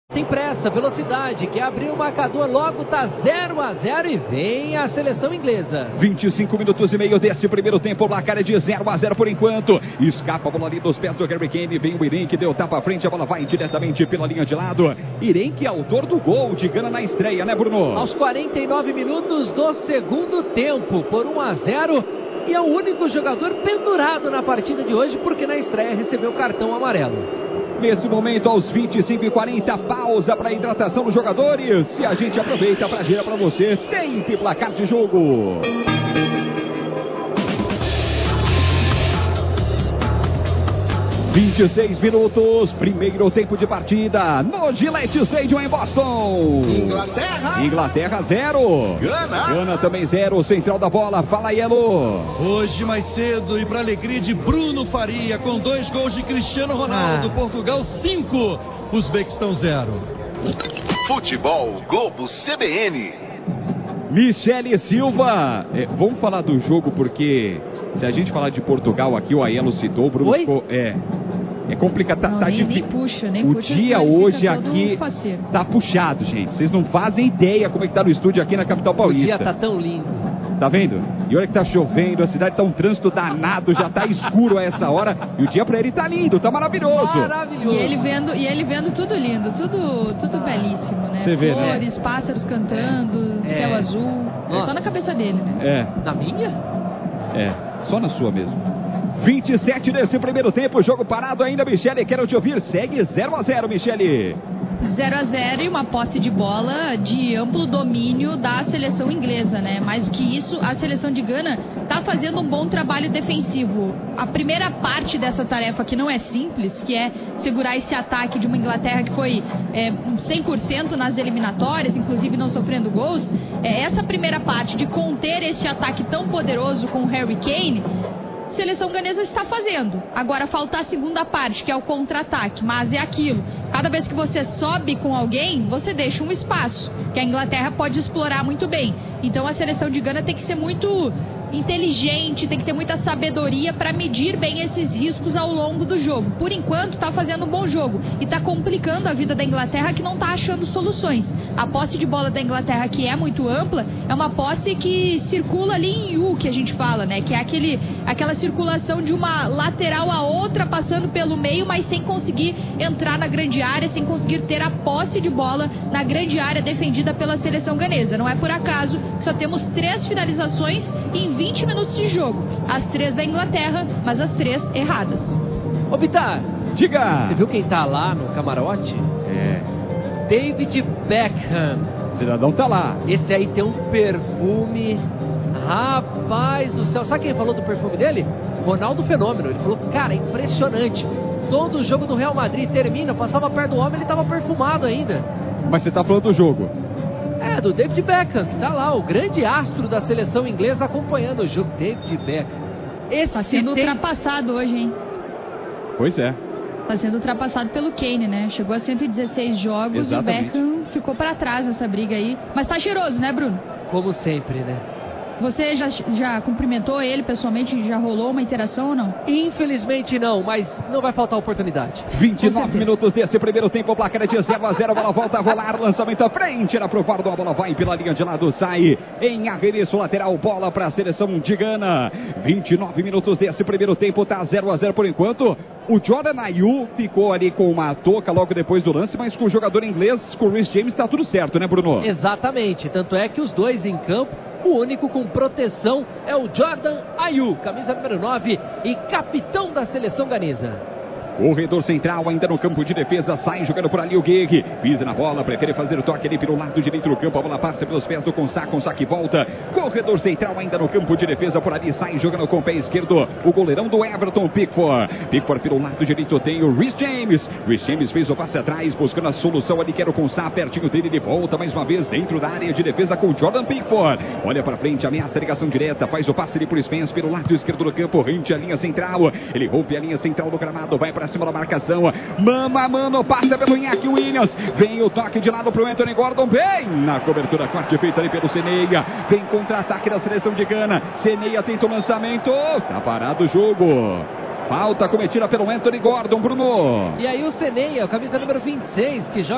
Tem pressa, velocidade, que abriu o marcador, logo tá 0-0 e vem a seleção inglesa. 25 minutos e meio desse primeiro tempo, o placar é de 0-0 por enquanto. Escapa a bola ali dos pés do Harry Kane, vem o Irenque, deu tapa à frente, a bola vai diretamente pela linha de lado. Irenque, autor do gol de Gana na estreia, né, Bruno? Aos 49 minutos do segundo tempo, por 1-0, e é o único jogador pendurado na partida de hoje, porque na estreia recebeu cartão amarelo. Nesse momento, aos 25h40, pausa para a hidratação dos jogadores. E a gente aproveita para girar para você tempo e placar de jogo. 26 minutos, primeiro tempo de partida no Gillette Stadium em Boston. Inglaterra 0. Gana também 0. Central da bola, fala Yelo. Hoje mais cedo e para alegria de Bruno Faria, com 2 gols de Cristiano Ronaldo. Portugal 5, Uzbequistão 0. Futebol Globo CBN. Michele Silva. Vamos falar do jogo porque se a gente falar de Portugal aqui, o Aiello citou, o Bruno ficou... É complicado, nem puxa, o dia hoje aqui faceiro. Tá puxado, gente. Vocês não fazem ideia como é que tá no estúdio aqui na capital paulista. O dia tá tão lindo. Tá vendo? E olha que tá chovendo, a cidade tá um trânsito danado, já tá escuro a essa hora. E o dia pra ele tá lindo, tá maravilhoso. Maravilhoso. E ele vendo tudo lindo, tudo belíssimo, né? Você vê, flores, pássaros cantando, céu azul. Só na cabeça dele, né? Na minha? Só na sua mesmo. 27 nesse primeiro tempo, jogo parado ainda, Michele, quero te ouvir, segue 0-0, Michele. 0-0 e uma posse de bola de amplo domínio da seleção inglesa, né? Mais do que isso, a seleção de Gana tá fazendo um bom trabalho defensivo. A primeira parte dessa tarefa, que não é simples, que é segurar esse ataque de uma Inglaterra que foi 100% nas eliminatórias, inclusive não sofrendo gols, essa primeira parte de conter esse ataque tão poderoso com o Harry Kane, a seleção ganesa está fazendo. Agora falta a segunda parte, que é o contra-ataque, mas é aquilo. Cada vez que você sobe com alguém, você deixa um espaço, que a Inglaterra pode explorar muito bem. Então a seleção de Gana tem que ser muito inteligente, tem que ter muita sabedoria para medir bem esses riscos ao longo do jogo. Por enquanto está fazendo um bom jogo e está complicando a vida da Inglaterra, que não está achando soluções. A posse de bola da Inglaterra, que é muito ampla, é uma posse que circula ali em U, que a gente fala, né? Que é aquela circulação de uma lateral a outra, passando pelo meio, mas sem conseguir entrar na grande área, sem conseguir ter a posse de bola na grande área defendida pela seleção ganesa. Não é por acaso que só temos 3 finalizações em 20 minutos de jogo. As 3 da Inglaterra, mas as 3 erradas. Ô Bitar, diga! Você viu quem tá lá no camarote? David Beckham. O cidadão tá lá. Esse aí tem um perfume, rapaz do céu. Sabe quem falou do perfume dele? Ronaldo Fenômeno. Ele falou, cara, impressionante. Todo o jogo do Real Madrid termina, passava perto do homem, ele tava perfumado ainda. Mas você tá falando do jogo? Do David Beckham, que tá lá, o grande astro da seleção inglesa acompanhando o jogo. David Beckham. Tá sendo ultrapassado hoje, hein? Pois é. Tá sendo ultrapassado pelo Kane, né? Chegou a 116 jogos. Exatamente. E o Beckham ficou pra trás nessa briga aí. Mas tá cheiroso, né, Bruno? Como sempre, né? Você já cumprimentou ele pessoalmente? Já rolou uma interação ou não? Infelizmente não, mas não vai faltar oportunidade. 29 minutos desse primeiro tempo, o placar é de 0-0, a bola volta a rolar, lançamento à frente, era pro Vardo, a bola vai pela linha de lado, sai em arremesso lateral, bola para a seleção de Gana. 29 minutos desse primeiro tempo, tá 0-0 por enquanto. O Jordan Ayew ficou ali com uma touca logo depois do lance, mas com o jogador inglês, com o Reece James, tá tudo certo, né, Bruno? Exatamente, tanto é que os dois em campo, o único com proteção é o Jordan Ayew, camisa número 9 e capitão da seleção ganesa. Corredor central ainda no campo de defesa, sai jogando por ali o Guegue, pisa na bola, prefere fazer o toque ali pelo lado direito do campo, a bola passa pelos pés do Consá que volta, corredor central ainda no campo de defesa, por ali sai jogando com o pé esquerdo, o goleirão do Everton, Pickford pelo lado direito tem o Reece James fez o passe atrás, buscando a solução ali, quer o Consá, pertinho dele, ele volta mais uma vez dentro da área de defesa com o Jordan Pickford, olha para frente, ameaça a ligação direta, faz o passe ali por Spence, pelo lado esquerdo do campo, rente a linha central, ele rompe a linha central do gramado, vai para cima da marcação, mano, passa pelo Iñaki Williams, vem o toque de lado pro Anthony Gordon, bem na cobertura, corte feita ali pelo Seneia, vem contra-ataque da seleção de Gana, Seneia tenta o lançamento, tá parado o jogo. Falta cometida pelo Anthony Gordon, Bruno. E aí o Seneia, camisa número 26, que joga